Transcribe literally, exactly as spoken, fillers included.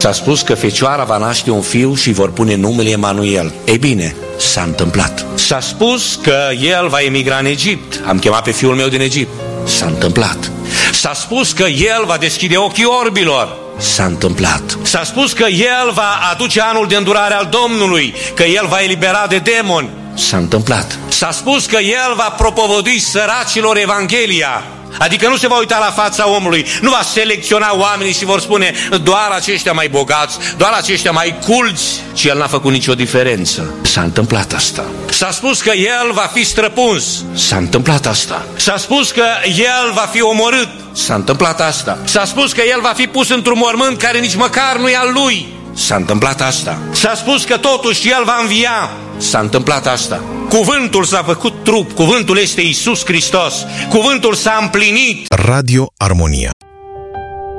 S-a spus că fecioara va naște un fiu și vor pune numele Emanuel. Ei bine, s-a întâmplat. S-a spus că el va emigra în Egipt. Am chemat pe fiul meu din Egipt. S-a întâmplat. S-a spus că el va deschide ochii orbilor. S-a întâmplat. S-a spus că el va aduce anul de îndurare al Domnului, că el va elibera de demoni. S-a întâmplat. S-a spus că el va propovădui săracilor Evanghelia. Adică nu se va uita la fața omului, nu va selecționa oamenii și vor spune doar aceștia mai bogați, doar aceștia mai culți, ci el n-a făcut nicio diferență. S-a întâmplat asta. S-a spus că el va fi străpuns. S-a întâmplat asta. S-a spus că el va fi omorât. S-a întâmplat asta. S-a spus că el va fi pus într-un mormânt care nici măcar nu e al lui. S-a întâmplat asta. S-a spus că totuși el va învia. S-a întâmplat asta. Cuvântul s-a făcut trup, cuvântul este Iisus Hristos, cuvântul s-a împlinit. Radio Armonia.